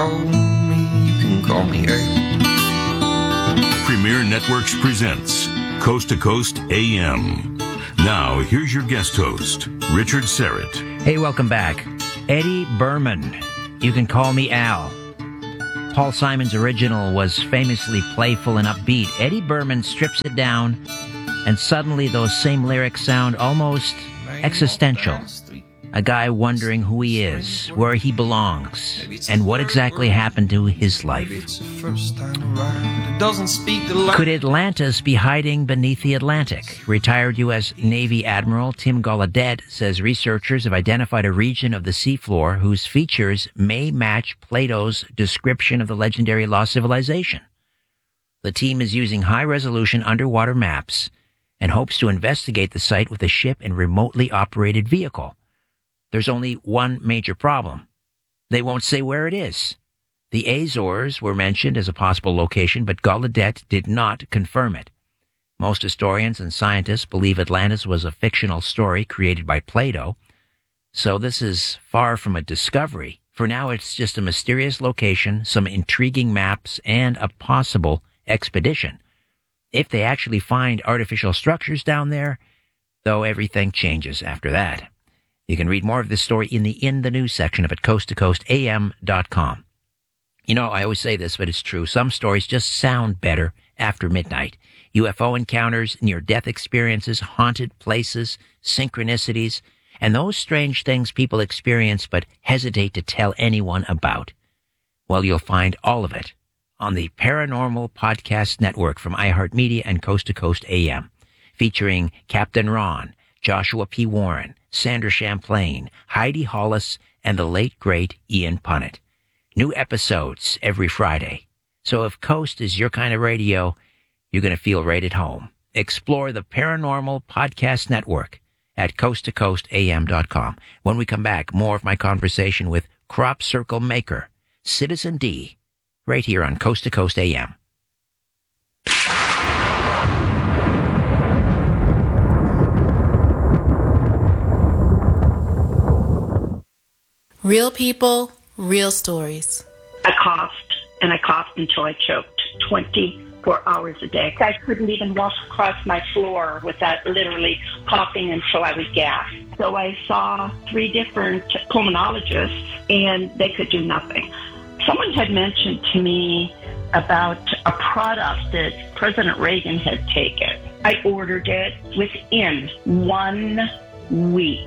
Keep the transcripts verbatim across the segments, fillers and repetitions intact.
call me, you can call me A. Premier Networks presents Coast to Coast A M. Now, here's your guest host, Richard Syrett. Hey, welcome back. Eddie Berman. You can call me Al. Paul Simon's original was famously playful and upbeat. Eddie Berman strips it down, and suddenly those same lyrics sound almost existential. A guy wondering who he is, where he belongs, and what exactly happened to his life. Could Atlantis be hiding beneath the Atlantic? Retired U S Navy Admiral Tim Gallaudet says researchers have identified a region of the seafloor whose features may match Plato's description of the legendary lost civilization. The team is using high-resolution underwater maps and hopes to investigate the site with a ship and remotely operated vehicle. There's only one major problem. They won't say where it is. The Azores were mentioned as a possible location, but Gallaudet did not confirm it. Most historians and scientists believe Atlantis was a fictional story created by Plato, so this is far from a discovery. For now, it's just a mysterious location, some intriguing maps, and a possible expedition. If they actually find artificial structures down there, though everything changes after that. You can read more of this story in the In the News section of at coast to coast A M dot com. You know, I always say this, but it's true. Some stories just sound better after midnight. U F O encounters, near-death experiences, haunted places, synchronicities, and those strange things people experience but hesitate to tell anyone about. Well, you'll find all of it on the Paranormal Podcast Network from iHeartMedia and Coast to Coast A M, featuring Captain Ron, Joshua P. Warren, Sandra Champlain, Heidi Hollis, and the late, great Ian Punnett. New episodes every Friday. So if Coast is your kind of radio, you're going to feel right at home. Explore the Paranormal Podcast Network at coast to coast A M dot com. When we come back, more of my conversation with crop circle maker, Citizen D, right here on Coast to Coast A M. Real people, real stories. I coughed, and I coughed until I choked twenty-four hours a day. I couldn't even walk across my floor without literally coughing until I was gasped. So I saw three different pulmonologists, and they could do nothing. Someone had mentioned to me about a product that President Reagan had taken. I ordered it within one week.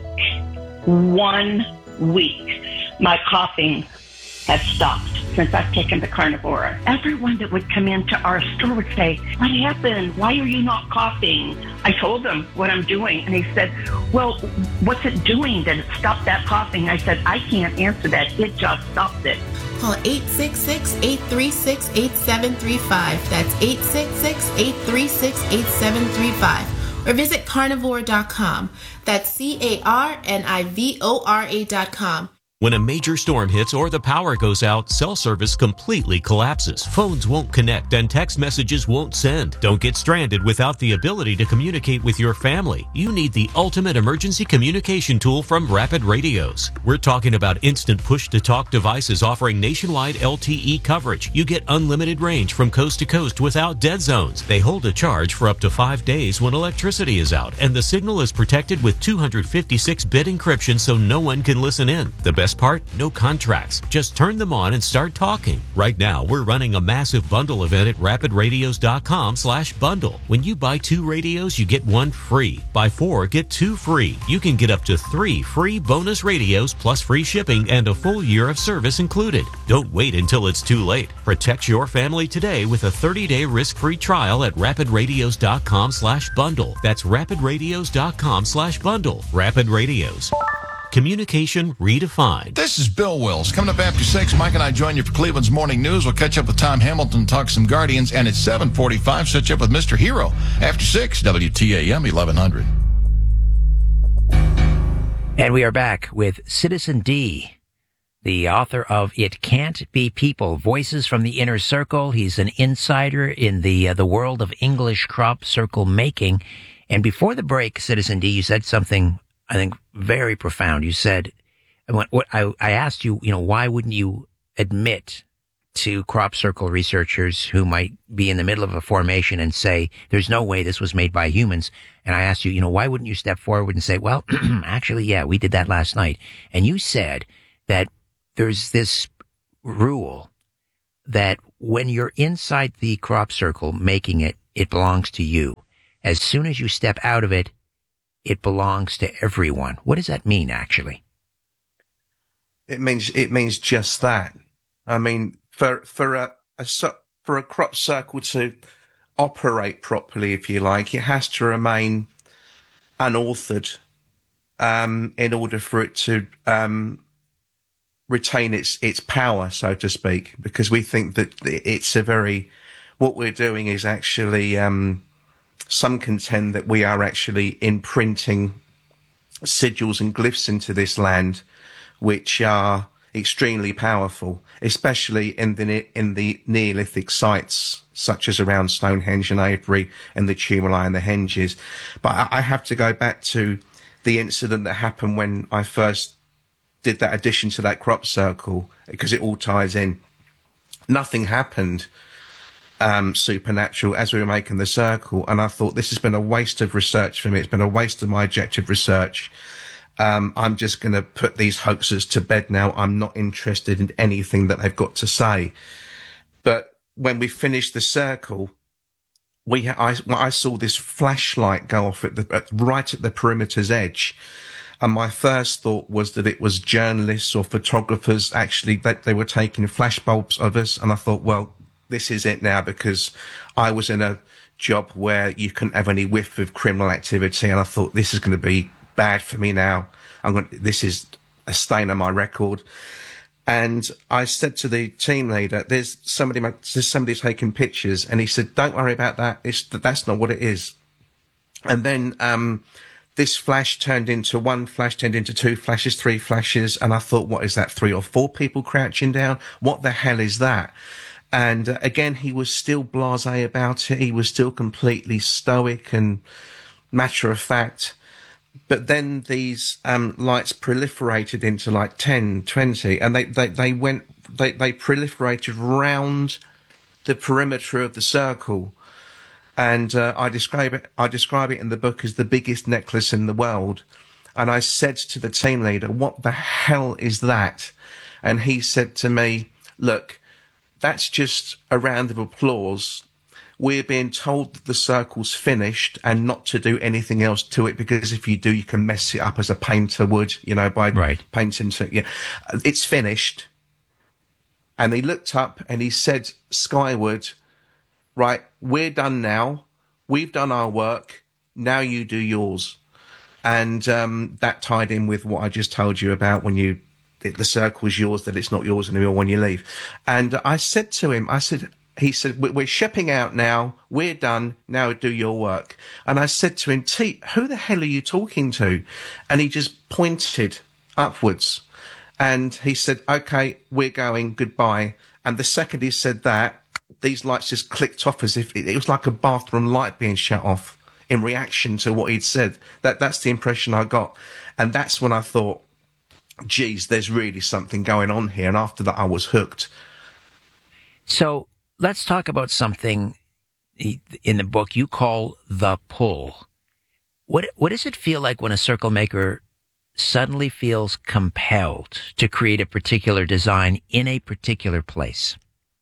One week. My coughing has stopped since I've taken the Carnivora. Everyone that would come into our store would say, "What happened? Why are you not coughing?" I told them what I'm doing, and they said, "Well, what's it doing that it stopped that coughing?" I said, "I can't answer that. It just stopped it." Call eight six six, eight three six, eight seven three five. That's eight six six, eight three six, eight seven three five. Or visit carnivore dot com. That's C A R N I V O R A dot com. When a major storm hits or the power goes out, cell service completely collapses. Phones won't connect and text messages won't send. Don't get stranded without the ability to communicate with your family. You need the ultimate emergency communication tool from Rapid Radios. We're talking about instant push-to-talk devices offering nationwide L T E coverage. You get unlimited range from coast to coast without dead zones. They hold a charge for up to five days when electricity is out, and the signal is protected with two fifty-six bit encryption so no one can listen in. The best part? No contracts. Just turn them on and start talking. Right now, we're running a massive bundle event at rapid radios dot com slash bundle. When you buy two radios, you get one free. Buy four, get two free. You can get up to three free bonus radios plus free shipping and a full year of service included. Don't wait until it's too late. Protect your family today with a thirty-day risk-free trial at rapid radios dot com slash bundle. That's rapid radios dot com slash bundle. Rapid Radios. Communication redefined. This is Bill Wills. Coming up after six, Mike and I join you for Cleveland's Morning News. We'll catch up with Tom Hamilton, talk some Guardians, and at seven forty-five, catch up with Mister Hero. After six, W T A M eleven hundred. And we are back with Citizen D, the author of It Can't Be People, Voices from the Inner Circle. He's an insider in the uh, the world of English crop circle making. And before the break, Citizen D, you said something, I think, very profound. You said, what I, I asked you, you know, why wouldn't you admit to crop circle researchers who might be in the middle of a formation and say, there's no way this was made by humans. And I asked you, you know, why wouldn't you step forward and say, well, actually, yeah, we did that last night. And you said that there's this rule that when you're inside the crop circle making it, it belongs to you. As soon as you step out of it, it belongs to everyone. What does that mean, actually? It means it means just that. I mean, for for a, a for a crop circle to operate properly, if you like, it has to remain unauthored um, in order for it to um, retain its its power, so to speak. Because we think that it's a very what we're doing is actually um, some contend that we are actually imprinting sigils and glyphs into this land, which are extremely powerful, especially in the in the Neolithic sites, such as around Stonehenge and Avebury and the tumuli and the henges. But I have to go back to the incident that happened when I first did that addition to that crop circle, because it all ties in. Nothing happened um, supernatural as we were making the circle, and I thought, this has been a waste of research for me. It's been a waste of my objective research. Um, I'm just going to put these hoaxers to bed now. I'm not interested in anything that they've got to say. But when we finished the circle, we I, I saw this flashlight go off at the at, right at the perimeter's edge, and my first thought was that it was journalists or photographers actually that they were taking flashbulbs of us. And I thought, well, this is it now, because I was in a job where you couldn't have any whiff of criminal activity, and I thought, this is going to be bad for me now. I'm going. This is a stain on my record. And I said to the team leader, "There's somebody. There's somebody taking pictures." And he said, "Don't worry about that. It's that's not what it is." And then um, this flash turned into one flash, turned into two flashes, three flashes, and I thought, "What is that? Three or four people crouching down? What the hell is that?" And uh, again, he was still blasé about it. He was still completely stoic and matter of fact. But then these um, lights proliferated into like ten, twenty, and they, they, they went, they, they proliferated round the perimeter of the circle. And uh, I describe it, I describe it in the book as the biggest necklace in the world. And I said to the team leader, "What the hell is that?" And he said to me, "Look, that's just a round of applause. We're being told that the circle's finished and not to do anything else to it, because if you do, you can mess it up as a painter would, you know, by right. painting. So, yeah, it's finished." And he looked up and he said skyward, "Right, we're done now. We've done our work. Now you do yours." And um, that tied in with what I just told you about when you, the circle is yours, that it's not yours anymore when you leave. And I said to him, I said, he said, "We're shipping out now. We're done. Now do your work." And I said to him, "T, who the hell are you talking to?" And he just pointed upwards. And he said, "Okay, we're going. Goodbye." And the second he said that, these lights just clicked off as if it was like a bathroom light being shut off in reaction to what he'd said. That That's the impression I got. And that's when I thought, geez, there's really something going on here. And after that, I was hooked. So let's talk about something in the book you call the pull. What what does it feel like when a circle maker suddenly feels compelled to create a particular design in a particular place?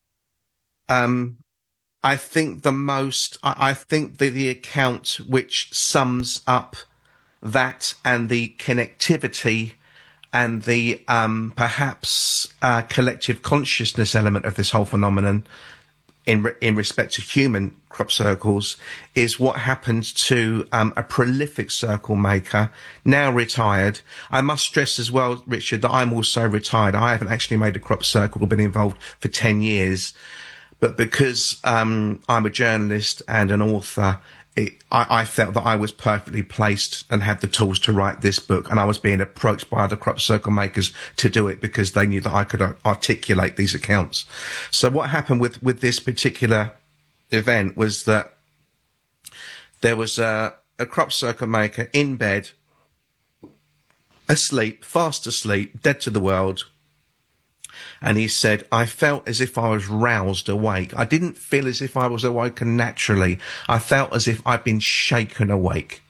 Um, I think the most, I, I think the, the account which sums up that and the connectivity and the um, perhaps uh, collective consciousness element of this whole phenomenon in re- in respect to human crop circles is what happened to um, a prolific circle maker, now retired. I must stress as well, Richard, that I'm also retired. I haven't actually made a crop circle or been involved for ten years. But because um, I'm a journalist and an author, It, I, I felt that I was perfectly placed and had the tools to write this book, and I was being approached by other crop circle makers to do it because they knew that I could articulate these accounts. So what happened with, with this particular event was that there was a, a crop circle maker in bed, asleep, fast asleep, dead to the world, And he said, I felt as if I was roused awake. I didn't feel as if I was awoken naturally. I felt as if I'd been shaken awake.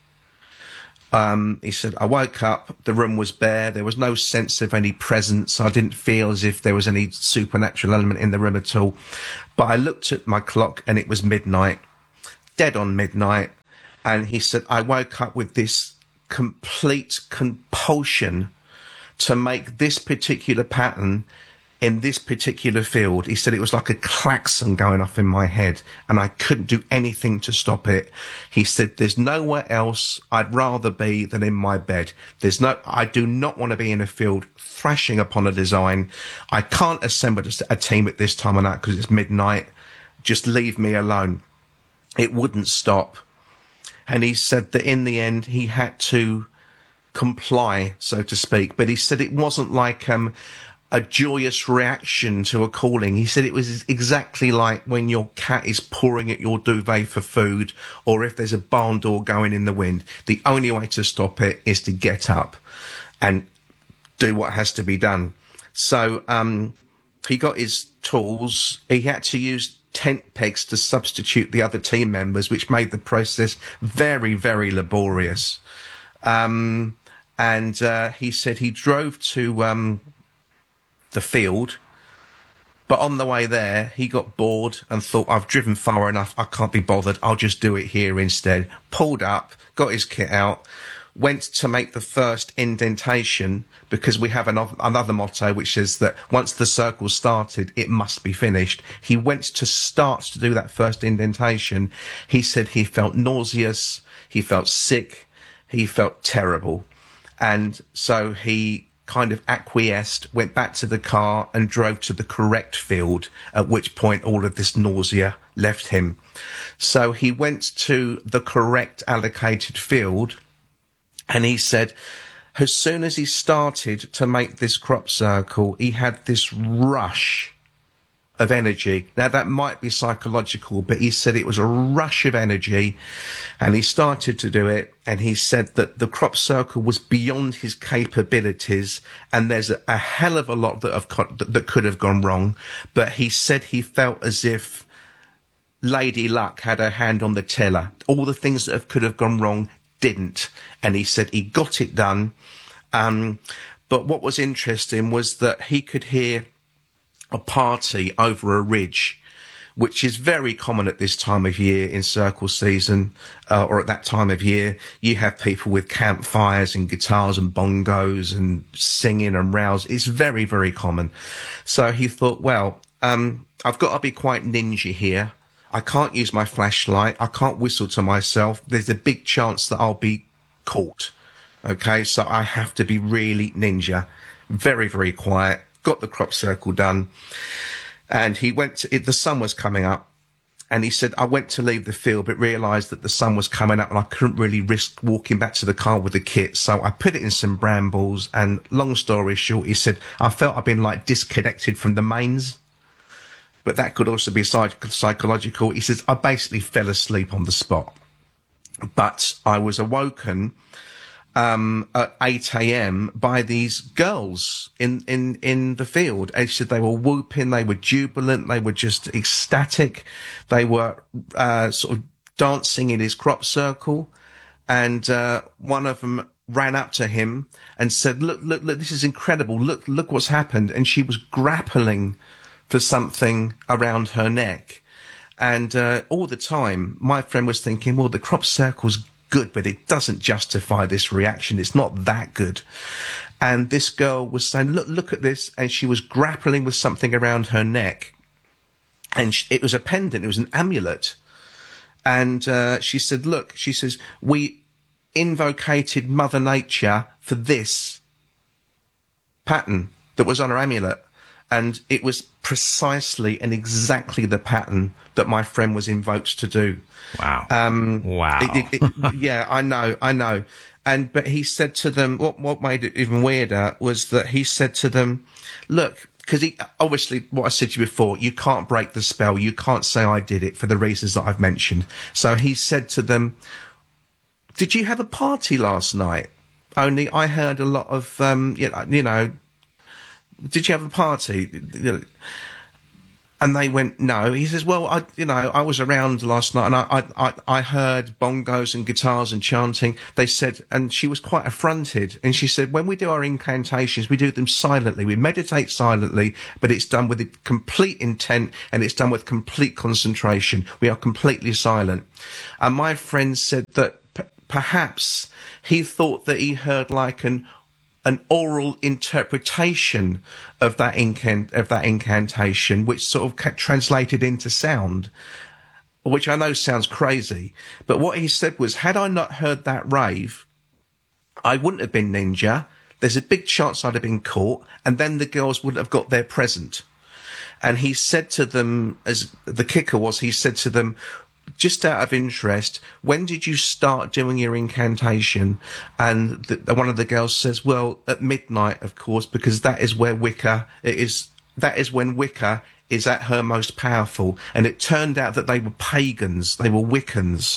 Um, he said, I woke up, the room was bare, there was no sense of any presence. I didn't feel as if there was any supernatural element in the room at all. But I looked at my clock and it was midnight, dead on midnight. And he said, I woke up with this complete compulsion to make this particular pattern in this particular field. He said it was like a klaxon going off in my head and I couldn't do anything to stop it. He said, there's nowhere else I'd rather be than in my bed. There's no, I do not want to be in a field thrashing upon a design. I can't assemble a team at this time of night because it's midnight. Just leave me alone. It wouldn't stop. And he said that in the end he had to comply, so to speak. But he said it wasn't like, um, a joyous reaction to a calling. He said it was exactly like when your cat is pawing at your duvet for food, or if there's a barn door going in the wind. The only way to stop it is to get up and do what has to be done. So um, he got his tools. He had to use tent pegs to substitute the other team members, which made the process very, very laborious. Um, and uh, he said he drove to Um, the field, but on the way there he got bored and thought, I've driven far enough, I can't be bothered, I'll just do it here instead. Pulled up, got his kit out, went to make the first indentation, because we have an, another motto which says that once the circle's started it must be finished. He went to start to do that first indentation. He said he felt nauseous, he felt sick, he felt terrible, and so he kind of acquiesced, went back to the car and drove to the correct field, at which point all of this nausea left him. So he went to the correct allocated field, and he said as soon as he started to make this crop circle, he had this rush of energy. Now that might be psychological, but he said it was a rush of energy, and he started to do it, and he said that the crop circle was beyond his capabilities, and there's a, a hell of a lot that have that, that could have gone wrong. But he said he felt as if Lady Luck had her hand on the tiller. All the things that have, could have gone wrong didn't, and he said he got it done. Um, but what was interesting was that he could hear a party over a ridge, which is very common at this time of year in circle season, uh, or at that time of year. You have people with campfires and guitars and bongos and singing and rouse. It's very, very common. So he thought, well, um, I've got to be quite ninja here. I can't use my flashlight. I can't whistle to myself. There's a big chance that I'll be caught. Okay, so I have to be really ninja. Very, very quiet. Got the crop circle done, and he went to it. The sun was coming up, and he said, I went to leave the field, but realized that the sun was coming up and I couldn't really risk walking back to the car with the kit. So I put it in some brambles, and long story short, he said, I felt I'd been like disconnected from the mains, but that could also be psych- psychological. He says, I basically fell asleep on the spot, but I was awoken um at eight a.m. by these girls in in in the field. And she said they were whooping, they were jubilant, they were just ecstatic, they were uh sort of dancing in his crop circle, and uh one of them ran up to him and said, look look look this is incredible, look look what's happened. And she was grappling for something around her neck, and uh all the time my friend was thinking, well, the crop circle's good, but it doesn't justify this reaction. It's not that good. And this girl was saying, look, look at this. And she was grappling with something around her neck. And she, it was a pendant. It was an amulet. And uh, she said, look, she says, we invocated Mother Nature for this pattern that was on her amulet. And it was precisely and exactly the pattern that my friend was invoked to do. Wow. Um, wow. It, it, it, yeah, I know, I know. And, but he said to them, what, what made it even weirder was that he said to them, look, because he, obviously what I said to you before, you can't break the spell. You can't say I did it for the reasons that I've mentioned. So he said to them, did you have a party last night? Only I heard a lot of, um, you know, you know, did you have a party? And they went, no. He says, well, I, you know, I was around last night and I, I, I heard bongos and guitars and chanting. They said, and she was quite affronted. And she said, when we do our incantations, we do them silently. We meditate silently, but it's done with complete intent and it's done with complete concentration. We are completely silent. And my friend said that p- perhaps he thought that he heard like an an oral interpretation of that incant of that incantation, which sort of ca- translated into sound, which I know sounds crazy. But what he said was, had I not heard that rave, I wouldn't have been ninja. There's a big chance I'd have been caught, and then the girls wouldn't have got their present. And he said to them, as the kicker was, he said to them, just out of interest, when did you start doing your incantation? And the, one of the girls says, well, at midnight, of course, because that is where Wicca it is. That is when Wicca is at her most powerful. And it turned out that they were pagans. They were Wiccans.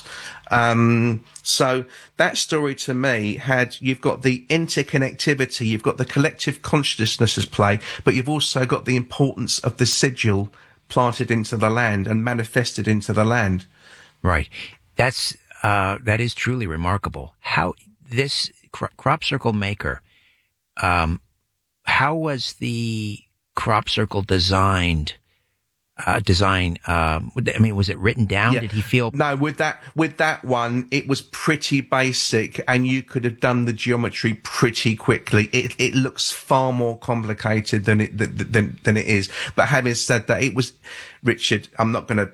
Um, so that story to me had, you've got the interconnectivity, you've got the collective consciousness at play, but you've also got the importance of the sigil planted into the land and manifested into the land. Right. That's, uh, that is truly remarkable. How this cro- crop circle maker, um, how was the crop circle designed? Uh, design, um, I mean, was it written down? Yeah. Did he feel? No, with that, with that one, it was pretty basic and you could have done the geometry pretty quickly. It, it looks far more complicated than it, than, than it is. But having said that, it was, Richard, I'm not going to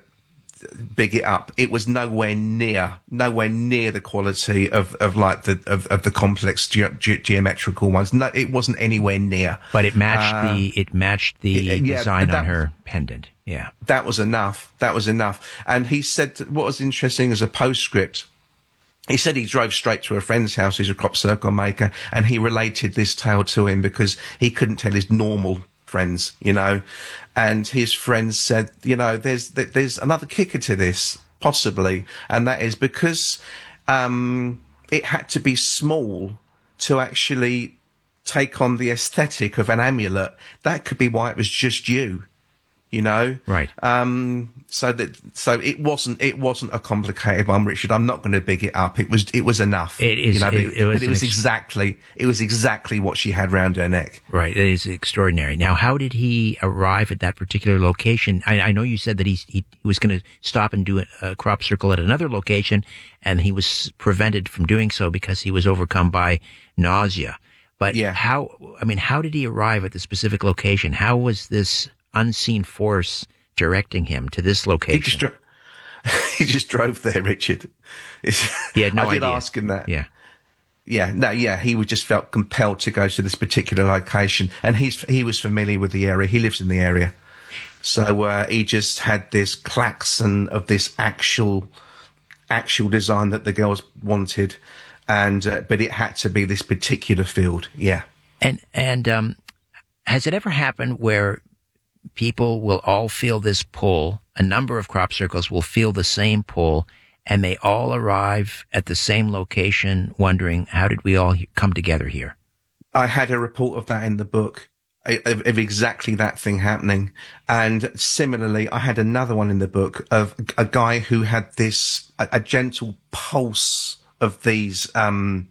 big it up. It was nowhere near, nowhere near the quality of, of like the, of, of the complex ge- ge- geometrical ones. No, it wasn't anywhere near. But it matched uh, the, it matched the it, yeah, design that, on her pendant. Yeah. That was enough. That was enough. And he said, what was interesting as a postscript, he said he drove straight to a friend's house who's a crop circle maker, and he related this tale to him because he couldn't tell his normal friends, you know, and his friends said, you know, there's there's another kicker to this, possibly, and that is because um, it had to be small to actually take on the aesthetic of an amulet. That could be why it was just you. You know, right? Um, so that so it wasn't it wasn't a complicated one, Richard. I'm not going to big it up. It was it was enough. It is. You know, it, but, it was, but it was ex- exactly it was exactly what she had round her neck. Right. It is extraordinary. Now, how did he arrive at that particular location? I, I know you said that he he, he was going to stop and do a, a crop circle at another location, and he was prevented from doing so because he was overcome by nausea. But yeah. how? I mean, how did he arrive at the specific location? How was this unseen force directing him to this location? He just, dro- he just drove there, Richard. It's, he had no I did idea. ask him that. Yeah. Yeah, no, yeah, he would just felt compelled to go to this particular location, and he's he was familiar with the area. He lives in the area, so uh, he just had this klaxon of this actual actual design that the girls wanted, and uh, but it had to be this particular field. Yeah, and and um, has it ever happened where people will all feel this pull? A number of crop circles will feel the same pull, and they all arrive at the same location wondering, how did we all come together here? I had a report of that in the book, of, of exactly that thing happening. And similarly, I had another one in the book of a guy who had this, a, a gentle pulse of these, um,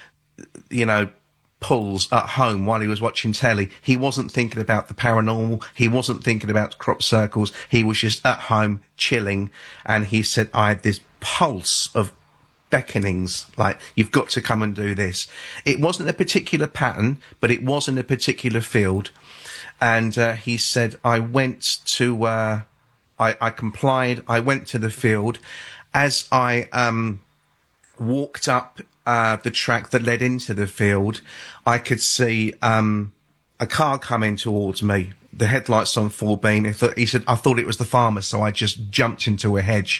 you know, pulls at home while he was watching telly. He wasn't thinking about the paranormal. He wasn't thinking about crop circles. He was just at home chilling. And he said, I had this pulse of beckonings, like, you've got to come and do this. It wasn't a particular pattern, but it was in a particular field. And uh, he said, I went to, uh, I, I complied. I went to the field. As I um, walked up Uh, the track that led into the field, I could see um, a car coming towards me. The headlights on full beam. He, thought, he said, I thought it was the farmer, so I just jumped into a hedge.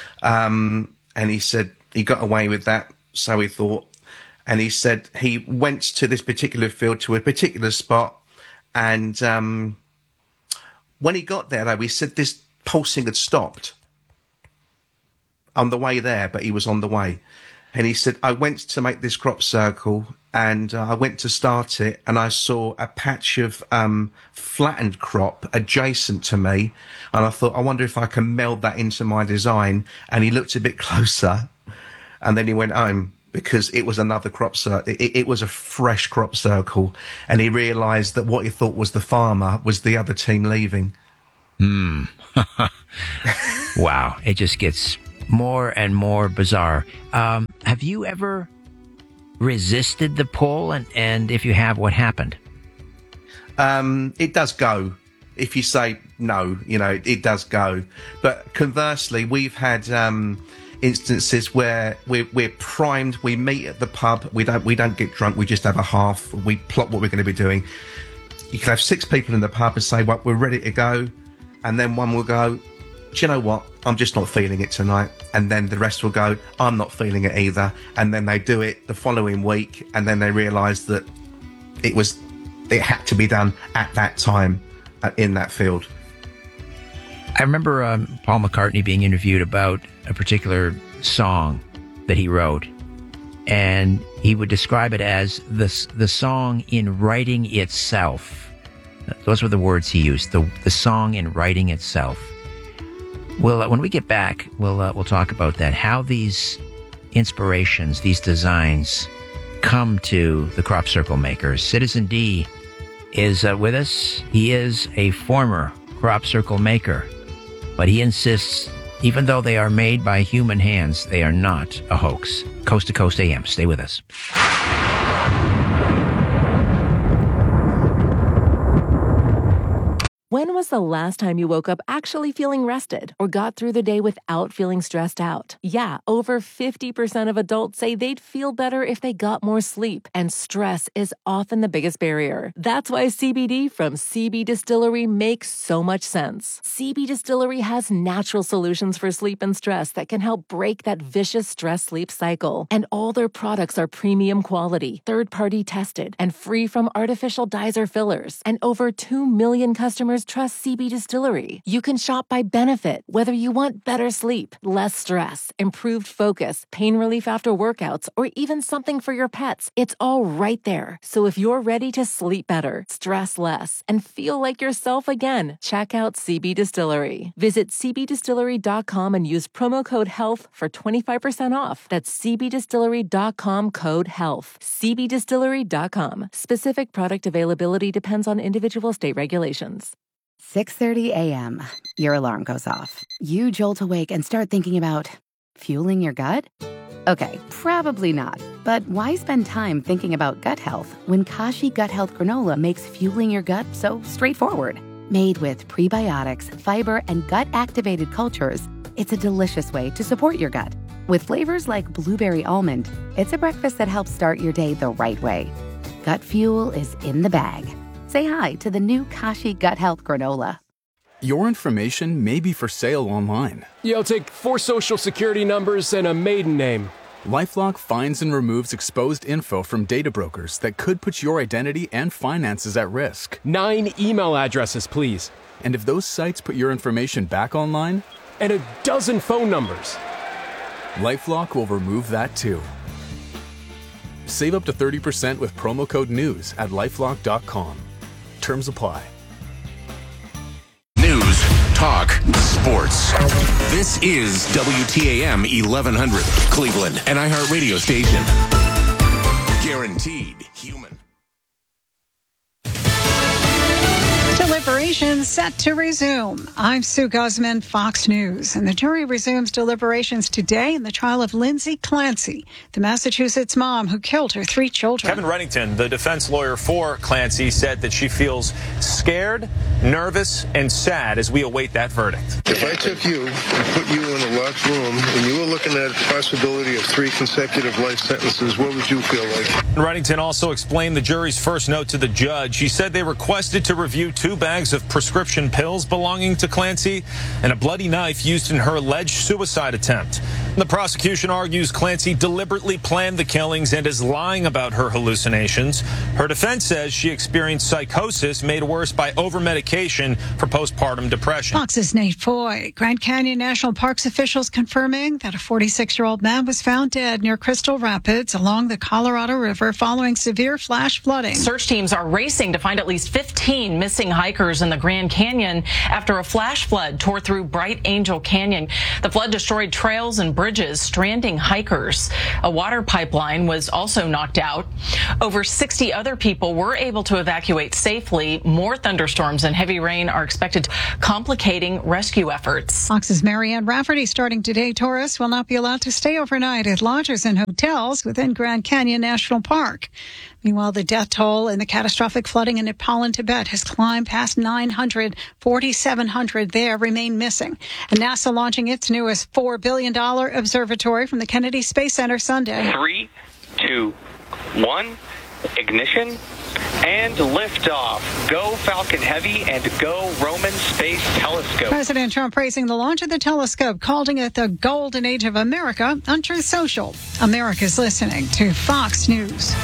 Um, and he said he got away with that, so he thought. And he said he went to this particular field, to a particular spot. And um, when he got there, though, he said this pulsing had stopped on the way there, but he was on the way. And he said, I went to make this crop circle and uh, I went to start it and I saw a patch of um, flattened crop adjacent to me. And I thought, I wonder if I can meld that into my design. And he looked a bit closer and then he went home because it was another crop circle. It, it was a fresh crop circle. And he realised that what he thought was the farmer was the other team leaving. Hmm. Wow. It just gets more and more bizarre. Um, have you ever resisted the pull? And, and if you have, what happened? Um, it does go. If you say no, you know, it, it does go. But conversely, we've had um, instances where we're, we're primed. We meet at the pub. We don't we don't get drunk. We just have a half. We plot what we're going to be doing. You can have six people in the pub and say, well, we're ready to go. And then one will go, do you know what? I'm just not feeling it tonight. And then the rest will go, I'm not feeling it either. And then they do it the following week. And then they realise that it was, it had to be done at that time uh, in that field. I remember um, Paul McCartney being interviewed about a particular song that he wrote. And he would describe it as the, the song in writing itself. Those were the words he used, the, the song in writing itself. Well, uh, when we get back, we'll uh, we'll talk about that, how these inspirations, these designs come to the crop circle makers. Citizen D is uh, with us. He is a former crop circle maker, but he insists, even though they are made by human hands, they are not a hoax. Coast to Coast A M. Stay with us. When was the last time you woke up actually feeling rested or got through the day without feeling stressed out? Yeah, over fifty percent of adults say they'd feel better if they got more sleep, and stress is often the biggest barrier. That's why C B D from C B Distillery makes so much sense. C B Distillery has natural solutions for sleep and stress that can help break that vicious stress-sleep cycle. And all their products are premium quality, third-party tested, and free from artificial dyes or fillers. And over two million customers trust C B Distillery. You can shop by benefit, whether you want better sleep, less stress, improved focus, pain relief after workouts, or even something for your pets. It's all right there. So if you're ready to sleep better, stress less, and feel like yourself again, check out C B Distillery. Visit c b distillery dot com and use promo code HEALTH for twenty-five percent off. That's c b distillery dot com code HEALTH. c b distillery dot com. Specific product availability depends on individual state regulations. six thirty a.m. Your alarm goes off. You jolt awake and start thinking about fueling your gut? Okay, probably not. But why spend time thinking about gut health when Kashi Gut Health Granola makes fueling your gut so straightforward? Made with prebiotics, fiber, and gut-activated cultures, it's a delicious way to support your gut. With flavors like blueberry almond, it's a breakfast that helps start your day the right way. Gut fuel is in the bag. Say hi to the new Kashi Gut Health Granola. Your information may be for sale online. Yeah, I'll take four social security numbers and a maiden name. LifeLock finds and removes exposed info from data brokers that could put your identity and finances at risk. Nine email addresses, please. And if those sites put your information back online? And a dozen phone numbers. LifeLock will remove that too. Save up to thirty percent with promo code NEWS at lifelock dot com. Terms apply. News, talk, sports. This is W T A M eleven hundred, Cleveland, an iHeart radio station. Guaranteed human. Deliberations set to resume. I'm Sue Guzman, Fox News. And the jury resumes deliberations today in the trial of Lindsay Clancy, the Massachusetts mom who killed her three children. Kevin Reddington, the defense lawyer for Clancy, said that she feels scared, nervous, and sad as we await that verdict. If I took you and put you in a locked room and you were looking at a possibility of three consecutive life sentences, what would you feel like? Reddington also explained the jury's first note to the judge. He said they requested to review two bags of prescription pills belonging to Clancy and a bloody knife used in her alleged suicide attempt. The prosecution argues Clancy deliberately planned the killings and is lying about her hallucinations. Her defense says she experienced psychosis made worse by over-medication for postpartum depression. Fox's Nate Foy. Grand Canyon National Park's officials confirming that a forty-six-year-old man was found dead near Crystal Rapids along the Colorado River following severe flash flooding. Search teams are racing to find at least fifteen missing hikers in the Grand Canyon after a flash flood tore through Bright Angel Canyon. The flood destroyed trails and bridges, stranding hikers. A water pipeline was also knocked out. Over sixty other people were able to evacuate safely. More thunderstorms and heavy rain are expected, complicating rescue efforts. Fox's Marianne Rafferty starting today. Tourists will not be allowed to stay overnight at lodges and hotels within Grand Canyon National Park. Meanwhile, the death toll in the catastrophic flooding in Nepal and Tibet has climbed past nine hundred. forty-seven hundred there remain missing. And NASA launching its newest four billion dollars observatory from the Kennedy Space Center Sunday. Three, two, one, ignition, and liftoff. Go Falcon Heavy and go Roman Space Telescope. President Trump praising the launch of the telescope, calling it the golden age of America on Truth Social. America's listening to Fox News.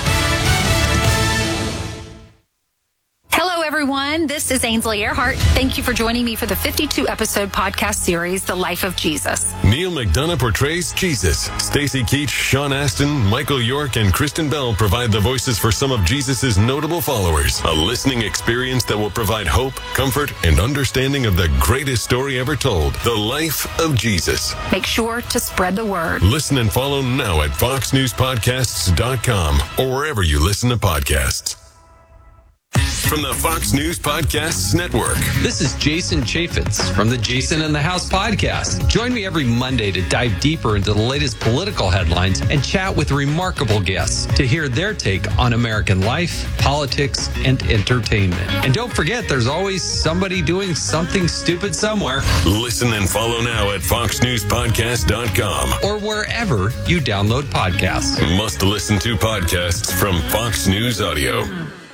Hello, everyone. This is Ainsley Earhart. Thank you for joining me for the fifty-two episode podcast series, The Life of Jesus. Neil McDonough portrays Jesus. Stacey Keach, Sean Astin, Michael York, and Kristen Bell provide the voices for some of Jesus' notable followers. A listening experience that will provide hope, comfort, and understanding of the greatest story ever told, The Life of Jesus. Make sure to spread the word. Listen and follow now at fox news podcasts dot com or wherever you listen to podcasts. From the Fox News Podcasts Network. This is Jason Chaffetz from the Jason in the House podcast. Join me every Monday to dive deeper into the latest political headlines and chat with remarkable guests to hear their take on American life, politics, and entertainment. And don't forget, there's always somebody doing something stupid somewhere. Listen and follow now at fox news podcast dot com or wherever you download podcasts. Must listen to podcasts from Fox News Audio.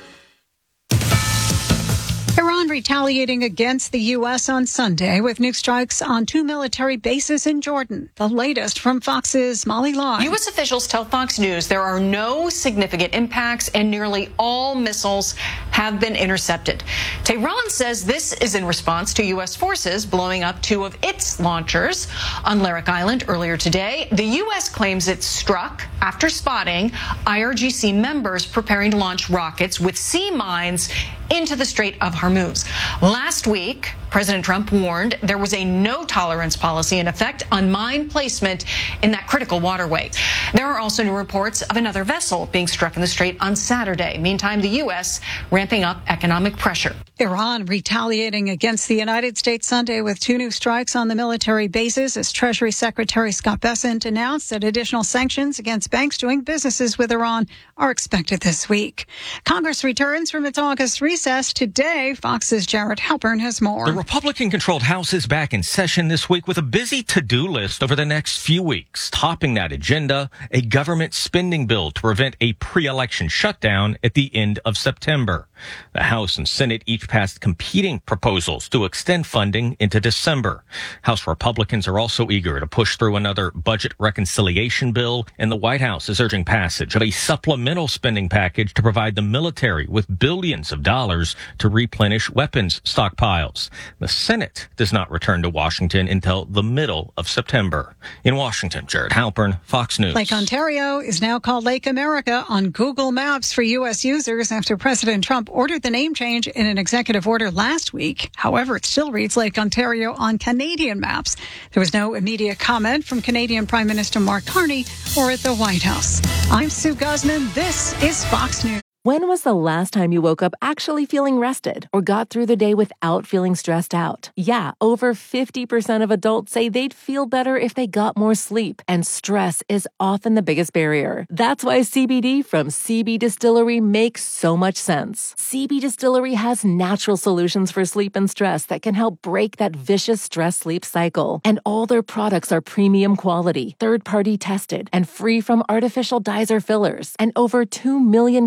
Iran retaliating against the U S on Sunday with new strikes on two military bases in Jordan. The latest from Fox's Molly Law. U S officials tell Fox News there are no significant impacts and nearly all missiles have been intercepted. Tehran says this is in response to U S forces blowing up two of its launchers on Larak Island earlier today. The U S claims it struck after spotting I R G C members preparing to launch rockets with sea mines into the Strait of Hormuz. Last week, President Trump warned there was a no-tolerance policy in effect on mine placement in that critical waterway. There are also new reports of another vessel being struck in the strait on Saturday. Meantime, the U S ramping up economic pressure. Iran retaliating against the United States Sunday with two new strikes on the military bases as Treasury Secretary Scott Bessent announced that additional sanctions against banks doing businesses with Iran are expected this week. Congress returns from its August recess today. Fox's Jared Halpern has more. The Republican-controlled House is back in session this week with a busy to-do list over the next few weeks. Topping that agenda, a government spending bill to prevent a pre-election shutdown at the end of September. The House and Senate each passed competing proposals to extend funding into December. House Republicans are also eager to push through another budget reconciliation bill, and the White House is urging passage of a supplemental spending package to provide the military with billions of dollars to replenish weapons stockpiles. The Senate does not return to Washington until the middle of September. In Washington, Jared Halpern, Fox News. Lake Ontario is now called Lake America on Google Maps for U S users after President Trump ordered the name change in an executive order last week. However, it still reads Lake Ontario on Canadian maps. There was no immediate comment from Canadian Prime Minister Mark Carney or at the White House. I'm Sue Guzman. This is Fox News. When was the last time you woke up actually feeling rested or got through the day without feeling stressed out? Yeah, over fifty percent of adults say they'd feel better if they got more sleep, and stress is often the biggest barrier. That's why C B D from C B Distillery makes so much sense. C B Distillery has natural solutions for sleep and stress that can help break that vicious stress-sleep cycle. And all their products are premium quality, third-party tested, and free from artificial dyes or fillers. And over two million customers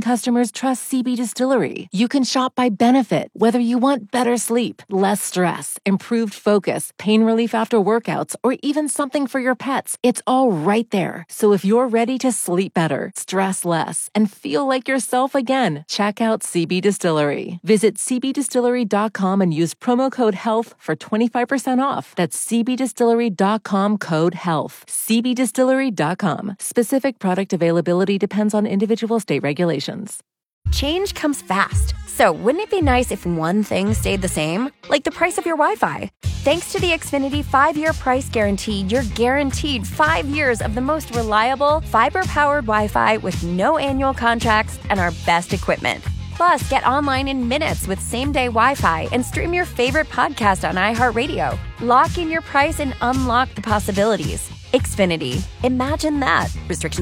customers trust C B Distillery. You can shop by benefit, whether you want better sleep, less stress, improved focus, pain relief after workouts, or even something for your pets. It's all right there. So if you're ready to sleep better, stress less, and feel like yourself again, check out C B Distillery. Visit c b distillery dot com and use promo code HEALTH for twenty-five percent off. That's c b distillery dot com code HEALTH. c b distillery dot com. Specific product availability depends on individual state regulations. Change comes fast, so wouldn't it be nice if one thing stayed the same? Like the price of your Wi-Fi. Thanks to the Xfinity five-year price guarantee, you're guaranteed five years of the most reliable, fiber-powered Wi-Fi with no annual contracts and our best equipment. Plus, get online in minutes with same-day Wi-Fi and stream your favorite podcast on iHeartRadio. Lock in your price and unlock the possibilities. Xfinity. Imagine that. Restrictions